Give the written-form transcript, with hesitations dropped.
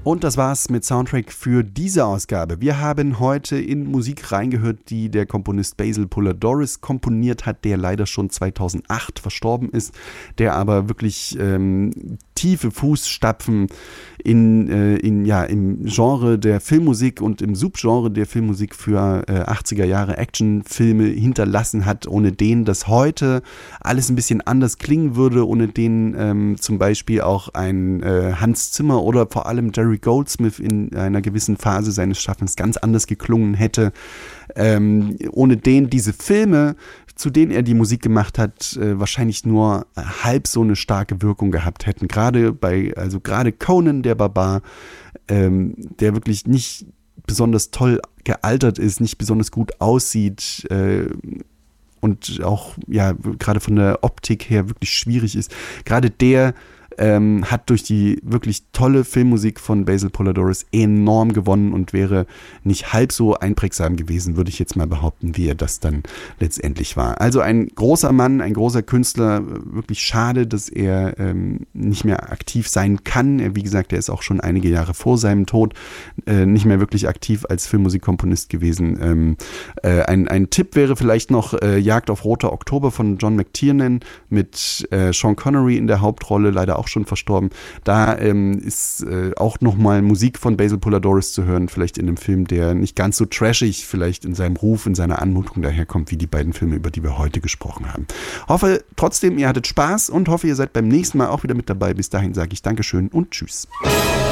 Und das war's mit Soundtrack für diese Ausgabe. Wir haben heute in Musik reingehört, die der Komponist Basil Poledouris komponiert hat, der leider schon 2008 verstorben ist, der aber wirklich tiefe Fußstapfen im Genre der Filmmusik und im Subgenre der Filmmusik für 80er Jahre Actionfilme hinterlassen hat, ohne den das heute alles ein bisschen anders klingen würde, ohne den zum Beispiel auch ein Hans Zimmer oder vor allem Jerry Goldsmith in einer gewissen Phase seines Schaffens ganz anders geklungen hätte. Ohne den diese Filme, zu denen er die Musik gemacht hat, wahrscheinlich nur halb so eine starke Wirkung gehabt hätten. Gerade Conan der Barbar, der wirklich nicht besonders toll gealtert ist, nicht besonders gut aussieht, und auch gerade von der Optik her wirklich schwierig ist. Gerade der hat durch die wirklich tolle Filmmusik von Basil Poledouris enorm gewonnen und wäre nicht halb so einprägsam gewesen, würde ich jetzt mal behaupten, wie er das dann letztendlich war. Also ein großer Mann, ein großer Künstler, wirklich schade, dass er nicht mehr aktiv sein kann. Wie gesagt, er ist auch schon einige Jahre vor seinem Tod nicht mehr wirklich aktiv als Filmmusikkomponist gewesen. Ein Tipp wäre vielleicht noch Jagd auf Roter Oktober von John McTiernan mit Sean Connery in der Hauptrolle, leider auch schon verstorben. Da ist auch nochmal Musik von Basil Poledouris zu hören, vielleicht in einem Film, der nicht ganz so trashig vielleicht in seinem Ruf, in seiner Anmutung daherkommt, wie die beiden Filme, über die wir heute gesprochen haben. Hoffe trotzdem, ihr hattet Spaß und hoffe, ihr seid beim nächsten Mal auch wieder mit dabei. Bis dahin sage ich Dankeschön und Tschüss.